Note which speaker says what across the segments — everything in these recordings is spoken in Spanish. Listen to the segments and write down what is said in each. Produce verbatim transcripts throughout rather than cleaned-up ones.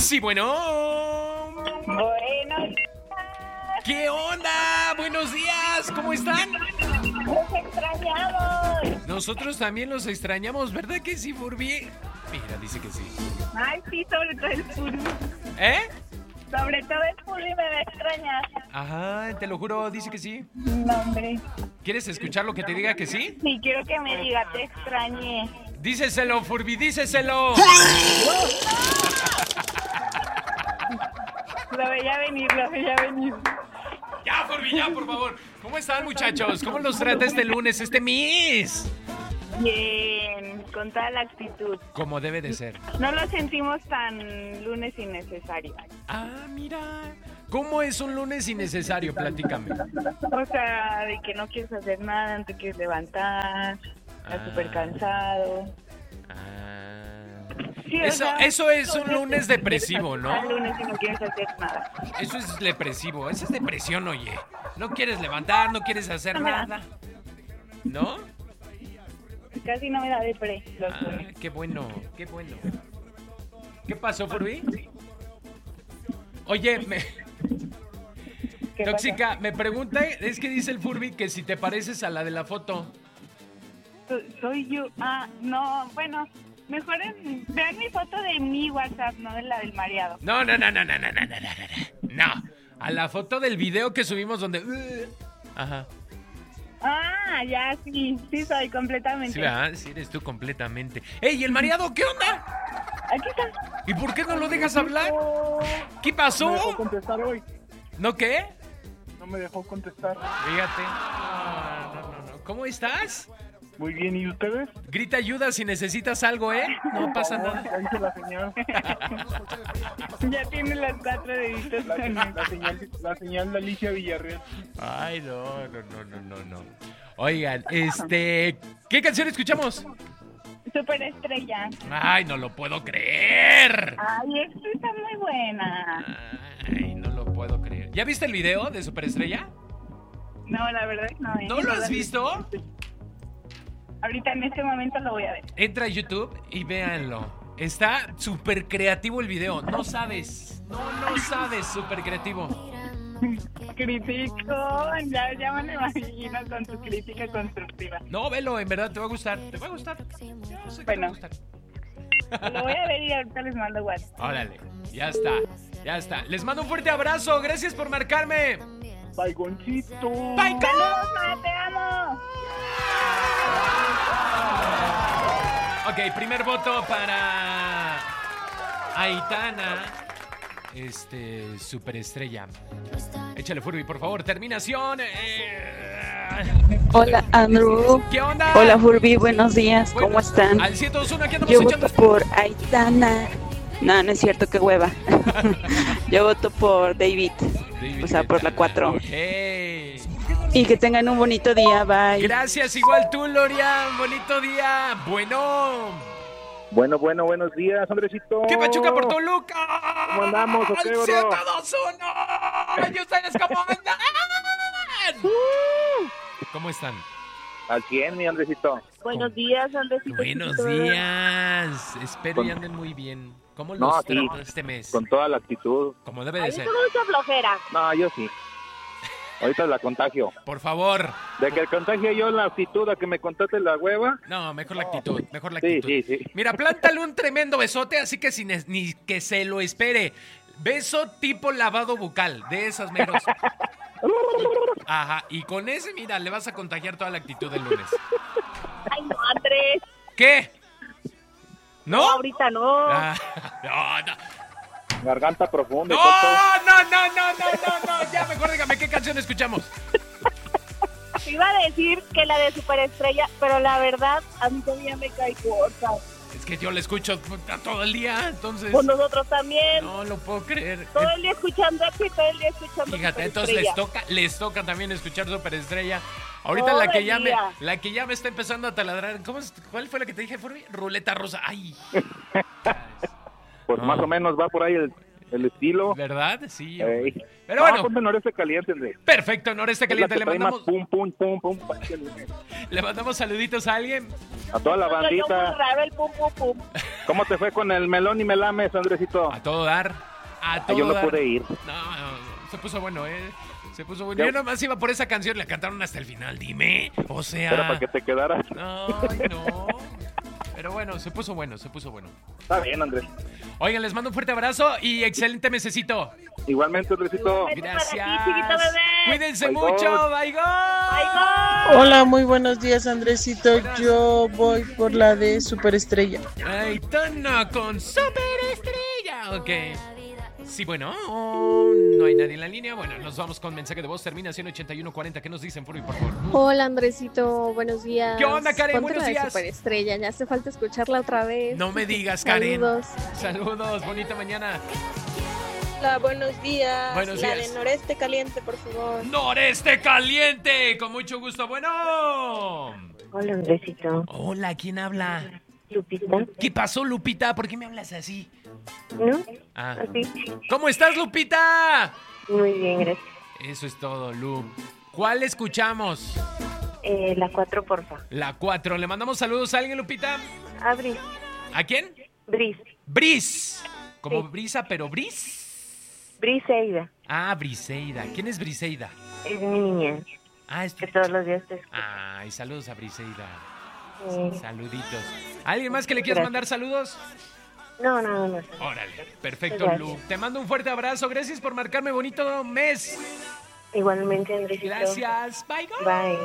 Speaker 1: Sí, bueno.
Speaker 2: Buenos
Speaker 1: ¿Qué onda? Buenos días, ¿cómo están?
Speaker 2: Los extrañamos.
Speaker 1: Nosotros también los extrañamos, ¿verdad que sí, Furby? Mira, dice que sí.
Speaker 2: Ay, sí, sobre todo el Furby.
Speaker 1: ¿Eh?
Speaker 2: Sobre todo el Furby me va a extrañar.
Speaker 1: Ajá, te lo juro, dice que sí.
Speaker 2: No, hombre.
Speaker 1: ¿Quieres escuchar lo que te diga que sí?
Speaker 2: Sí, quiero que me diga, te extrañé.
Speaker 1: Díceselo, Furby, díceselo.
Speaker 2: Lo veía venir, lo veía venir.
Speaker 1: Ya, Furby, ya, por favor. ¿Cómo están, muchachos? ¿Cómo los trata este lunes, este Miss?
Speaker 2: Bien, con toda la actitud.
Speaker 1: Como debe de ser.
Speaker 2: No lo sentimos tan lunes innecesario.
Speaker 1: Ah, mira. ¿Cómo es un lunes innecesario? Platícame.
Speaker 2: O sea, de que no quieres hacer nada, no te quieres levantar, estás
Speaker 1: Ah.
Speaker 2: súper cansado.
Speaker 1: Ah.
Speaker 2: Sí, o
Speaker 1: Eso,
Speaker 2: sea,
Speaker 1: eso es un lunes depresivo, ¿no?
Speaker 2: al lunes y no quieres hacer nada.
Speaker 1: Eso es depresivo. Eso es depresión, oye. No quieres levantar, no quieres hacer nada. ¿No?
Speaker 2: Casi no me da depre los
Speaker 1: Ah,
Speaker 2: lunes.
Speaker 1: qué bueno, qué bueno. ¿Qué pasó, Furby? Oye, me...
Speaker 2: ¿Qué
Speaker 1: Tóxica, me pregunta, es que dice el Furby que si te pareces a la de la foto.
Speaker 2: pasa? Soy yo. Ah, no, bueno, mejor en- vean mi foto de mi WhatsApp, no de la del mareado.
Speaker 1: No, no, no, no, no, no, no, no, no, no. No, a la foto del video que subimos donde... uh, Ajá.
Speaker 2: Ah, ya, sí, sí soy completamente.
Speaker 1: Sí, ¿verdad? Sí, eres tú completamente. ¡Ey, ¿y el mareado qué onda?
Speaker 2: Aquí está.
Speaker 1: ¿Y por qué no lo dejas hablar? ¿Qué
Speaker 3: No me dejó
Speaker 1: pasó?
Speaker 3: contestar hoy.
Speaker 1: ¿No qué?
Speaker 3: No me dejó contestar.
Speaker 1: Fíjate. No, no, no, no. ¿Cómo estás?
Speaker 3: Muy bien, ¿y ustedes?
Speaker 1: Grita ayuda si necesitas algo, ¿eh? No pasa
Speaker 3: Por favor,
Speaker 1: nada.
Speaker 3: ya hice la señal.
Speaker 2: Ya tiene los cuatro deditos.
Speaker 3: La, la señal. La señal de Alicia Villarreal.
Speaker 1: Ay, no, no, no, no, no, no. Oigan, este... ¿Qué canción escuchamos?
Speaker 2: Super estrella.
Speaker 1: Ay, no lo puedo creer.
Speaker 2: Ay, esta está muy buena.
Speaker 1: Ay, no lo puedo creer. ¿Ya viste el video de Superestrella?
Speaker 2: No, la verdad es que no. ¿eh?
Speaker 1: ¿No lo has
Speaker 2: la-
Speaker 1: visto?
Speaker 2: Ahorita en este momento lo voy a ver.
Speaker 1: Entra a YouTube y véanlo. Está súper creativo el video. No sabes. No, no sabes. Súper creativo.
Speaker 2: Critico, ya, ya me lo imagino con tu crítica constructiva.
Speaker 1: No, velo, en verdad te va a gustar. Te va a gustar. Yo sé que te va a
Speaker 2: Bueno.
Speaker 1: gustar.
Speaker 2: Lo voy a ver y ahorita les mando WhatsApp.
Speaker 1: Órale, ya está. Ya está. Les mando un fuerte abrazo. Gracias por marcarme.
Speaker 3: Baigoncito.
Speaker 1: Bye,
Speaker 2: ¡Saludos, ma! ¡Te amo!
Speaker 1: Ok, primer voto para Aitana. Este, superestrella. Échale, Furby, por favor. Terminación. eh,
Speaker 4: Hola, Andrew.
Speaker 1: ¿Qué onda?
Speaker 4: Hola, Furby. Buenos días. ¿Cómo
Speaker 1: Bueno,
Speaker 4: están?
Speaker 1: Al ciento dos uno, aquí andamos
Speaker 4: Yo
Speaker 1: echando.
Speaker 4: voto por Aitana. No, no es cierto, qué hueva. Yo voto por David.
Speaker 1: David
Speaker 4: O sea, por la
Speaker 1: Guetta.
Speaker 4: cuatro.
Speaker 1: Ok.
Speaker 4: Y que tengan un bonito día. Bye.
Speaker 1: Gracias, igual tú, Lorian. Bonito día. Bueno.
Speaker 3: Bueno, bueno, buenos días, Andresito.
Speaker 1: ¿Qué pachuca por Toluca?
Speaker 3: ¿Cómo andamos, o qué,
Speaker 1: Al
Speaker 3: bro?
Speaker 1: ciento dos uno. ¿Y ustedes cómo andan? ¿Cómo están?
Speaker 3: Al cien, mi Andresito.
Speaker 2: Buenos días, Andresito.
Speaker 1: Buenos días. Espero y anden muy bien. ¿Cómo
Speaker 3: No,
Speaker 1: los
Speaker 3: sí.
Speaker 1: trata este mes?
Speaker 3: Con toda la actitud.
Speaker 1: Como debe de ser.
Speaker 2: mucha flojera.
Speaker 3: No, yo sí. Ahorita la contagio.
Speaker 1: Por favor.
Speaker 3: De que contagie yo la actitud a que me contate la hueva.
Speaker 1: No, mejor la actitud. Mejor la
Speaker 3: Sí,
Speaker 1: actitud.
Speaker 3: sí, sí.
Speaker 1: Mira, plántale un tremendo besote, así que sin es- ni que se lo espere. Beso tipo lavado bucal, de esas meros. Ajá, y con ese, mira, le vas a contagiar toda la actitud del lunes.
Speaker 2: Ay, no, Andrés.
Speaker 1: ¿Qué? ¿No?
Speaker 2: Ahorita no.
Speaker 1: Ah, no, no.
Speaker 3: Garganta profunda.
Speaker 1: No,
Speaker 3: y todo.
Speaker 1: no, no, no, no, no, no. Ya mejor dígame qué canción escuchamos.
Speaker 2: Iba a decir que la de Superestrella, pero la verdad, a mí todavía me cae corta.
Speaker 1: Es que yo la escucho puta, todo el día, entonces.
Speaker 2: Pues nosotros también.
Speaker 1: No lo puedo creer.
Speaker 2: Todo el día escuchando aquí, todo el día escuchando
Speaker 1: Fíjate, entonces les
Speaker 2: Superestrella.
Speaker 1: toca, les toca también escuchar Superestrella. Ahorita
Speaker 2: Todo
Speaker 1: la que
Speaker 2: el
Speaker 1: ya me,
Speaker 2: día.
Speaker 1: la que ya me está empezando a taladrar. ¿Cómo es? ¿Cuál fue la que te dije, Furby? Ruleta rusa. Ay.
Speaker 3: Pues
Speaker 1: No.
Speaker 3: más o menos va por ahí el, el estilo.
Speaker 1: ¿Verdad? Sí.
Speaker 3: Ey.
Speaker 1: Pero
Speaker 3: No,
Speaker 1: bueno.
Speaker 3: ponte Noreste Caliente, Andrés.
Speaker 1: Perfecto, Noreste Caliente.
Speaker 3: Es
Speaker 1: Le
Speaker 3: la que trae
Speaker 1: mandamos,
Speaker 3: más pum, pum, pum, pum.
Speaker 1: le mandamos saluditos a alguien.
Speaker 3: A toda la
Speaker 2: Soy muy
Speaker 3: bandita.
Speaker 2: raro el pum, pum, pum.
Speaker 3: ¿Cómo te fue con el melón y melames, Andresito?
Speaker 1: A todo dar. A
Speaker 3: Ah,
Speaker 1: todo
Speaker 3: yo no
Speaker 1: dar.
Speaker 3: pude ir.
Speaker 1: No, no, se puso bueno, ¿eh? Se puso bueno.
Speaker 3: Ya.
Speaker 1: Yo nomás iba por esa canción, la cantaron hasta el final. Dime. O sea.
Speaker 3: Era para que te quedaras.
Speaker 1: No, no. Pero bueno, se puso bueno, se puso bueno.
Speaker 3: Está bien, Andrés.
Speaker 1: Oigan, les mando un fuerte abrazo y excelente mesecito.
Speaker 3: Igualmente, Andresito.
Speaker 1: Gracias.
Speaker 2: Para ti, chiquito bebé.
Speaker 1: Cuídense
Speaker 3: Bye,
Speaker 1: mucho.
Speaker 3: God.
Speaker 1: Bye, God.
Speaker 2: Bye, bye.
Speaker 5: Hola, muy buenos días, Andresito. Yo voy por la de Superestrella.
Speaker 1: Aitana con Superestrella. Ok. Sí, bueno, no hay nadie en la línea. Bueno, nos vamos con mensaje de voz. Terminación ochenta y uno cuarenta. ¿Qué nos dicen, Furby, por favor?
Speaker 6: Hola, Andresito, buenos días.
Speaker 1: ¿Qué onda, Karen?
Speaker 6: Ponte
Speaker 1: Buenos
Speaker 6: la de
Speaker 1: días.
Speaker 6: Superestrella, ya hace falta escucharla otra vez.
Speaker 1: No me digas, Karen.
Speaker 6: Saludos.
Speaker 1: Saludos, bonita mañana.
Speaker 7: Hola, buenos días.
Speaker 1: Buenos
Speaker 7: la
Speaker 1: días.
Speaker 7: de Noreste Caliente, por favor.
Speaker 1: Noreste Caliente, con mucho gusto. Bueno.
Speaker 8: Hola, Andresito.
Speaker 1: Hola, ¿quién habla?
Speaker 8: Lupita.
Speaker 1: ¿Qué pasó, Lupita? ¿Por qué me hablas así?
Speaker 8: ¿No?
Speaker 1: Ah.
Speaker 8: Así.
Speaker 1: ¿Cómo estás, Lupita?
Speaker 8: Muy bien, gracias.
Speaker 1: Eso es todo, Lu. ¿Cuál escuchamos?
Speaker 8: Eh, la cuatro, porfa.
Speaker 1: La cuatro. ¿Le mandamos saludos a alguien, Lupita?
Speaker 8: A Bris.
Speaker 1: ¿A quién?
Speaker 8: Bris.
Speaker 1: Bris. Como
Speaker 8: Sí.
Speaker 1: brisa, pero Bris.
Speaker 8: Briseida.
Speaker 1: Ah, Briseida. ¿Quién es Briseida?
Speaker 8: Es mi niña.
Speaker 1: Ah, es
Speaker 8: Que todos los días te escucha.
Speaker 1: Ay, saludos a Briseida.
Speaker 8: Eh,
Speaker 1: Saluditos. ¿Alguien más que le quieras
Speaker 8: Gracias.
Speaker 1: mandar saludos?
Speaker 8: no, no, no.
Speaker 1: Órale, perfecto,
Speaker 8: Gracias.
Speaker 1: Lu. Te mando un fuerte abrazo. Gracias por marcarme bonito mes.
Speaker 8: Igualmente, Andresito.
Speaker 1: Gracias. Bye, go.
Speaker 8: Bye.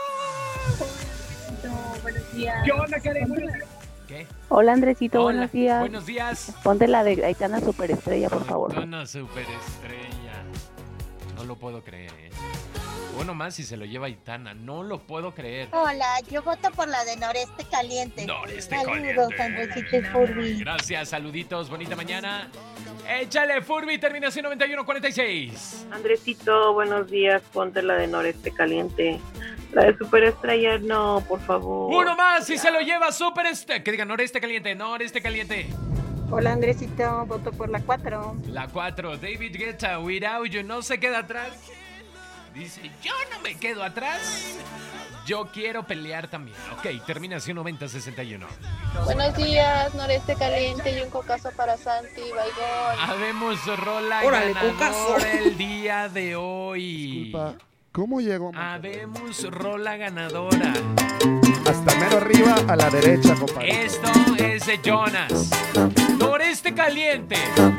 Speaker 7: Buenos días.
Speaker 1: ¿Qué?
Speaker 4: Hola, Andresito,
Speaker 1: Hola.
Speaker 4: buenos días.
Speaker 1: Buenos días.
Speaker 4: Ponte la de Aitana Superestrella, por favor.
Speaker 1: Una superestrella. No lo puedo creer, ¿eh? Uno más y se lo lleva Aitana. No lo puedo creer.
Speaker 9: Hola, yo voto por la de Noreste Caliente.
Speaker 1: Noreste
Speaker 9: Saludos,
Speaker 1: Caliente.
Speaker 9: Andresito y Furby.
Speaker 1: Gracias, saluditos, bonita mañana. Échale, Furby, terminación noventa y uno cuarenta y seis.
Speaker 10: Andresito, buenos días, ponte la de Noreste Caliente. La de Superestrella, no, por favor.
Speaker 1: Uno más y se lo lleva Super este. Que diga Noreste Caliente, Noreste Caliente.
Speaker 7: Hola, Andresito, voto por la cuatro.
Speaker 1: La cuatro, David Guetta, Without You, no se queda atrás. Dice, yo no me quedo atrás. Yo quiero pelear también. Ok, terminación noventa sesenta y uno.
Speaker 6: Buenos días, Noreste Caliente y un cocazo para Santi, Baigón.
Speaker 1: Habemos rola
Speaker 5: Órale,
Speaker 1: ganadora
Speaker 5: cocazo.
Speaker 1: el día de hoy.
Speaker 11: Disculpa, ¿cómo llego?
Speaker 1: Habemos rola ganadora.
Speaker 11: Hasta mero arriba a la derecha, compadre.
Speaker 1: Esto es de Jonas. Noreste Caliente.